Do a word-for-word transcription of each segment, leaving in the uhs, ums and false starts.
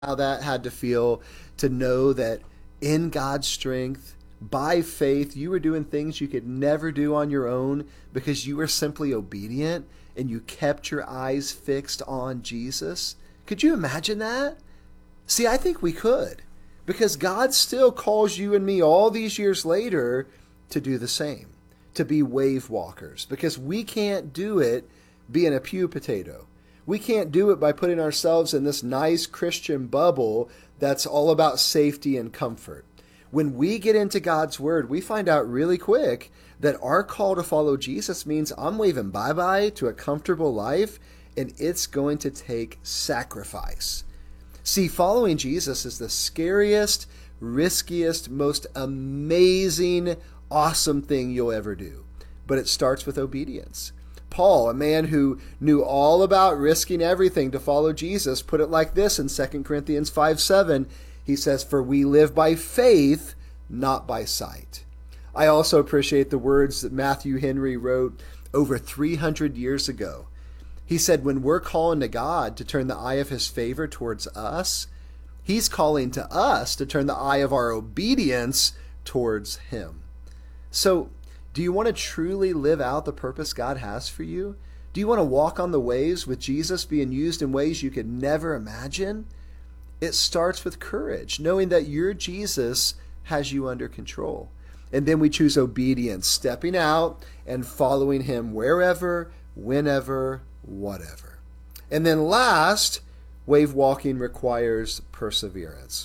how that had to feel to know that in God's strength, by faith, you were doing things you could never do on your own because you were simply obedient and you kept your eyes fixed on Jesus? Could you imagine that? See, I think we could, because God still calls you and me all these years later to do the same, to be wave walkers, because we can't do it being a pew potato. We can't do it by putting ourselves in this nice Christian bubble that's all about safety and comfort. When we get into God's Word, we find out really quick that our call to follow Jesus means I'm waving bye-bye to a comfortable life, and it's going to take sacrifice. See, following Jesus is the scariest, riskiest, most amazing, awesome thing you'll ever do. But it starts with obedience. Paul, a man who knew all about risking everything to follow Jesus, put it like this in Second Corinthians five seven. He says, "For we live by faith, not by sight." I also appreciate the words that Matthew Henry wrote over three hundred years ago. He said, when we're calling to God to turn the eye of his favor towards us, he's calling to us to turn the eye of our obedience towards him. So, do you want to truly live out the purpose God has for you? Do you want to walk on the waves with Jesus being used in ways you could never imagine? It starts with courage, knowing that your Jesus has you under control. And then we choose obedience, stepping out and following him wherever, whenever, whatever. And then last, wave walking requires perseverance.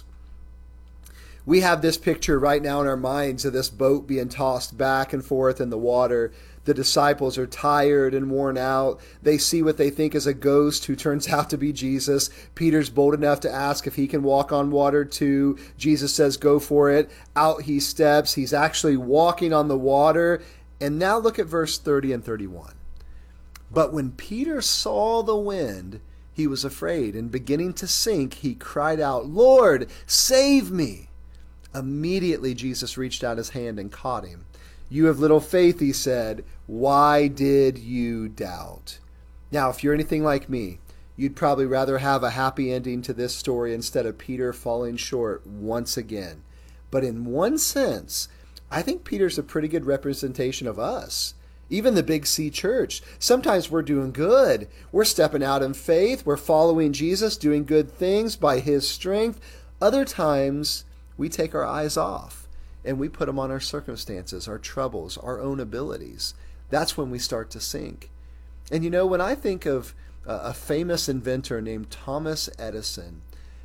We have this picture right now in our minds of this boat being tossed back and forth in the water. The disciples are tired and worn out. They see what they think is a ghost who turns out to be Jesus. Peter's bold enough to ask if he can walk on water too. Jesus says, go for it. Out he steps. He's actually walking on the water. And now look at verse thirty and thirty-one. But when Peter saw the wind, he was afraid, and beginning to sink, he cried out, "Lord, save me!" Immediately Jesus reached out his hand and caught him. "You have little faith," he said. "Why did you doubt?" Now, if you're anything like me, you'd probably rather have a happy ending to this story instead of Peter falling short once again. But in one sense, I think Peter's a pretty good representation of us. Even the Big C church. Sometimes we're doing good. We're stepping out in faith. We're following Jesus, doing good things by his strength. Other times, we take our eyes off and we put them on our circumstances, our troubles, our own abilities. That's when we start to sink. And you know, when I think of a famous inventor named Thomas Edison,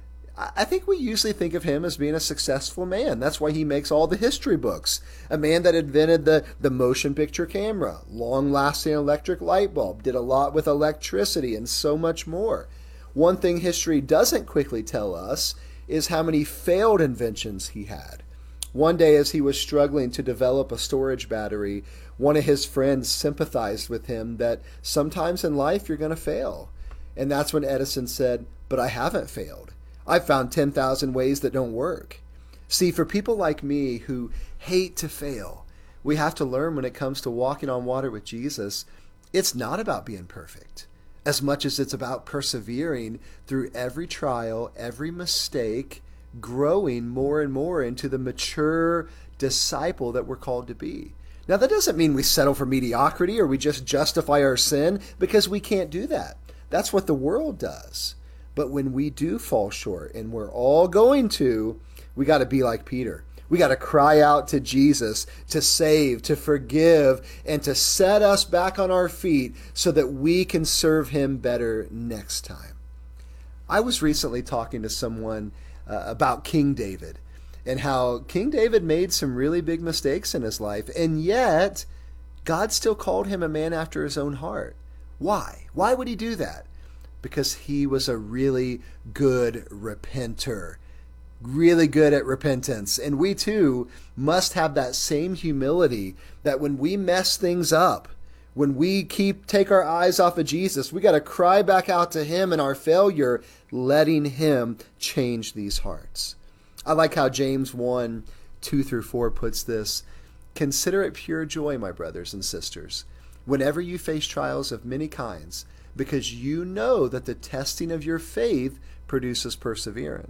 I think we usually think of him as being a successful man. That's why he makes all the history books. A man that invented the, the motion picture camera, long-lasting electric light bulb, did a lot with electricity, and so much more. One thing history doesn't quickly tell us is how many failed inventions he had. One day, as he was struggling to develop a storage battery, one of his friends sympathized with him that sometimes in life you're going to fail. And that's when Edison said, "But I haven't failed. I've found ten thousand ways that don't work." See, for people like me who hate to fail, we have to learn when it comes to walking on water with Jesus, it's not about being perfect as much as it's about persevering through every trial, every mistake, growing more and more into the mature disciple that we're called to be. Now, that doesn't mean we settle for mediocrity or we just justify our sin, because we can't do that. That's what the world does. But when we do fall short, and we're all going to, we got to be like Peter. We got to cry out to Jesus to save, to forgive, and to set us back on our feet so that we can serve him better next time. I was recently talking to someone uh, about King David and how King David made some really big mistakes in his life, and yet God still called him a man after his own heart. Why? Why would he do that? Because he was a really good repenter, really good at repentance. And we too must have that same humility that when we mess things up, when we keep take our eyes off of Jesus, we got to cry back out to him in our failure, letting him change these hearts. I like how James one, two through four puts this. "Consider it pure joy, my brothers and sisters, whenever you face trials of many kinds, because you know that the testing of your faith produces perseverance.